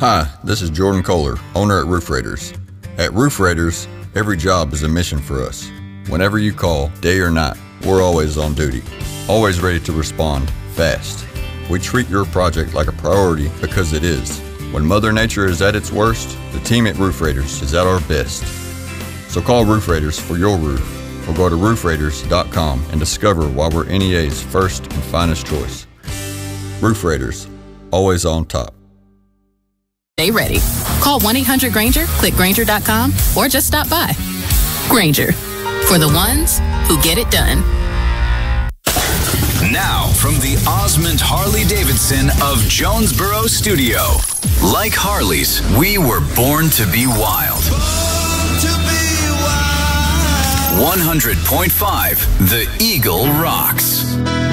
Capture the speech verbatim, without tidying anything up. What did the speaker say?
Hi, this is Jordan Kohler, owner at Roof Raiders. At Roof Raiders, every job is a mission for us. Whenever you call, day or night, we're always on duty, always ready to respond fast. We treat your project like a priority because it is. When Mother Nature is at its worst, the team at Roof Raiders is at our best. So call Roof Raiders for your roof, or go to roof raiders dot com and discover why we're N E A's first and finest choice. Roof Raiders, always on top. Stay ready. Call one eight hundred Granger, click Granger dot com, or just stop by. Granger, for the ones who get it done. Now, from the Osmond Harley-Davidson of Jonesboro Studio. Like Harleys, we were born to be wild. Born to be wild. one hundred point five, The Eagle rocks.